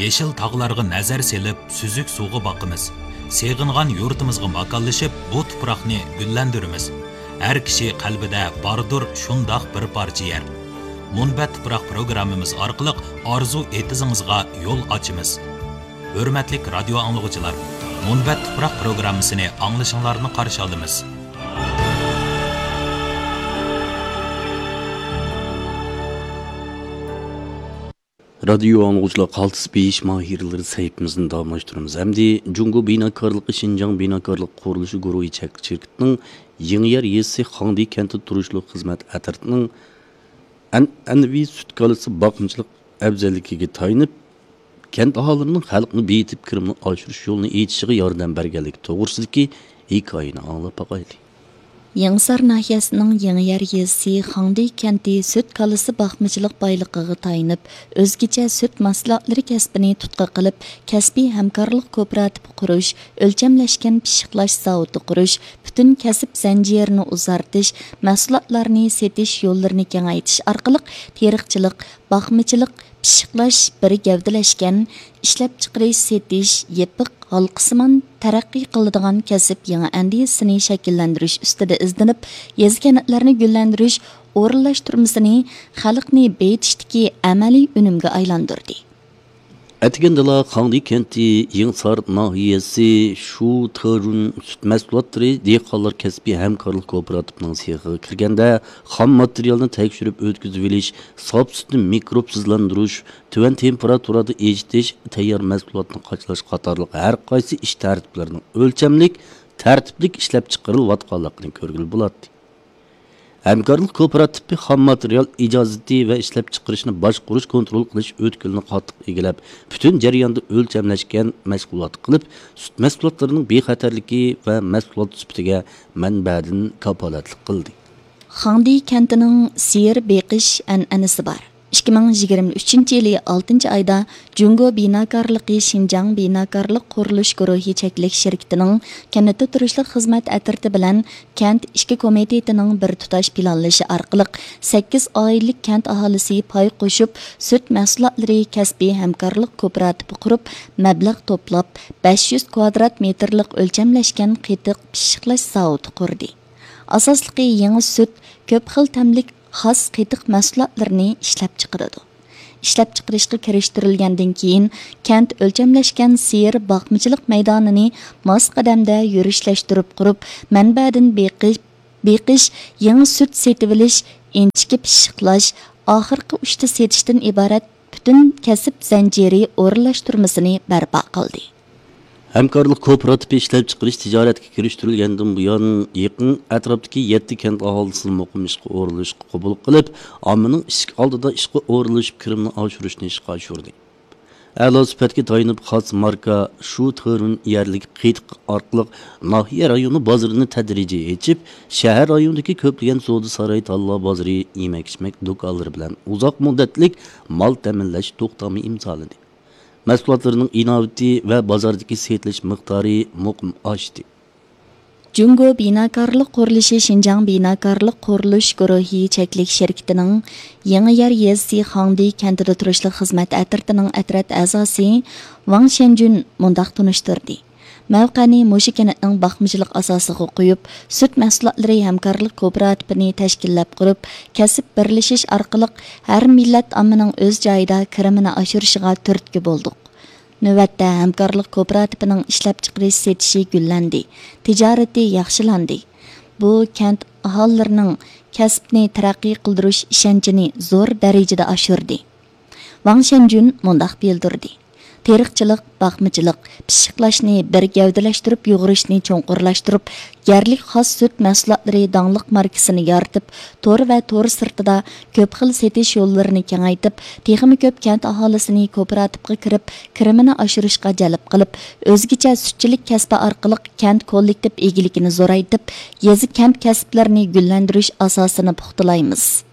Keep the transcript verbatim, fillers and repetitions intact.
Yeşil tağlarga nazar selip, süzük suğu bakımız. Seğingan yurtimizga makallaşıp, bu tuproqni güllendirimiz. Her kişi qalbida bardır şundaq bir parça yer. Munbat tuproq programmamiz orqali arzu etizingizga yo'l ochamiz. Hurmatli radio anglag'uchilar, Munbat tuproq programmasini anglashinglarni qarshi olamiz. Radyo anlıqçılar qaltis beyiş mahirleri sayfımızın davamlaştırımız. Әмді Cungo Binakarlıqı Şinjan Binakarlık Quruluşu Guruhi Çəkli Şirketinin Yeni Yer Yesi Xangdi Kenti Turuşluq Xizmet Ətirtinin ənəvi süt kalısı bakımçılık əbzəllikiga tayinib, kent ahalının xalqını beyitib kirimini aşırış yolunu eğitişiği yardım bergenlik toğırsidiki hikayeni anlap bakaylı. Yangsar nahiyasının Yeni Yer Yesi Xangdi kenti süt kalısı bakmıcılık baylıqığı tayinib, özgece süt mahsulotları kəsbini tutqa qilib, kəsbi həmkarlıq kooperativ quruş, ölçemleşken pishiqlash zavodi quruş, bütün kəsib zanjirini uzartish, mahsulotlarni setish yo'llarini kengaytish orqali teriqchilik, bakmıcılık, pishiqlash bir gavdalashgan, ishlab chiqarish, setish, yepiq, halqisiman taraqqiy qiladigan kasb yangi andisini shakllantirish ustida izlanib, yezi kanatlarni gullantirish o'rinlashtirmasini xalqni beytishdagi amaliy unumga aylantirdi. Әтігенділа Xangdi kenti Yangsar nahiyesi şu tığırın süt mahsulotları dehqonlar kasbi hamkorlik kooperatifinin sexiga kirganda xam materialni tekshirib o'tkazib olish, sof sütni mikrobsizlantirish, tuvan temperaturada ejitish, tayyor mahsulotni qachlash qatorliq har qaysi ish tartiblarining o'lchamlik, tartiblik ishlab chiqarilayotganligini ko'rgil bo'ladi. Hamkorlik kooperatifi xam material ijozati va ishlab chiqarishni boshqarish, kontrol qilish o'tkilni qattiq egilab, butun jarayonda o'lchamlashgan mashg'ulot qilib, sut mahsulotlarining bexatarligi va mahsulot sifatiga manbadan kapolatlik qildi. Xangdi kentining siyir beqish an'anasi bor. ikki ming yigirma uchinchi yili oltinchi oyda Cungo Binakarlıqı Şinjan Binakarlık Quruluş Guruhi Çəkli Şirketining kentda turishlik xizmat atirti bilan kent ishki komitetining bir tutash planlashi orqali sakkiz oilik kent aholisi pay qo'shib süt mahsulotlari kasbiy hamkorlik kooperativi qurib, mablag' to'plab besh yuz kvadrat metrlik o'lchamlashgan qetiq pishiqlash zavodi qurdi. Asosligi yangi süt ko'p xil tamlik xos qetiq mahsulotlarini ishlab chiqaradi. Ishlab chiqarishga kirishtirilgandan keyin kent o'lchamlashgan siyir boqmichilik maydonini mos qadamda yurishlashtirib qurib, manbadan beqish, beqish, yangi süt setib olish, inchki pishiqlash, oxirgi uchta setishdan iborat butun kasb zanjiri o'rinlashtirmasini barpo qildi. Hamkorlik kooperatifi ishlab chiqarish tijoratga kirishtirilgandan buyon yaqin atrofdagi yetti kent aholisini muqim ishga o'rinlashga qabul qilib, ommaning ishq oldida ishga o'rinlashib kirimni oshirishni ishga oshirdi. A'lo sifatga tayinib xos marka shu tığırın yerlik qetiq orqali nahiya rayoni bozorini tadrijiy yechib, shahar rayonidagi ko'plagan savdo saroyi, talla bozori, yemak-ichmak do'konlari bilan uzoq muddatlik mol ta'minlash to'xtami imzolandi. Mahsulotlarning inovati va bozordagi setilish miqdori muqim oshdi. Cungo Binakarlık Quruluşu Şinjan Binakarlık Quruluş Guruhi Çəkli Şirketining Yeni Yer Yesi Xangdi kentida turishlik xizmat atirtining atrat a'zosi Wang Shenjun mundaq tunishtirdi. Mavqani mushu kentning baxmichilik asosiga qo'yib, süt mahsulotlari hamkorlik kooperativini tashkillab qurib, kasb birlashish orqali har millat ommaning o'z joyida kirimini oshirishiga turtki bo'ldik. Navbatda hamkorlik kooperativining ishlab chiqarish setishi gullandi, tijorati yaxshilandi. Bu kent aholilarining kasbni taraqqiy qildirish ishonchini zo'r darajada oshirdi. Wang Shenjun mundaq bildirdi. Teriqchilik, baxmichilik, pishiqlashni bir gavdalashtirib, yo'g'irishni cho'nqurlashtirib, yerlik xos süt mahsulotlari dangliq markasini yaratib, to'r va to'r sirtida ko'p xil setish yo'llarini kengaytib, texmi ko'p kent aholisini kooperativga kirib, kirimini oshirishga jalb qilib, o'zgacha sutchilik kasbi orqali kent kollektiv egiligini zo'raytib, yezi kent kasblarini gullantirish asosini puxtalaymiz.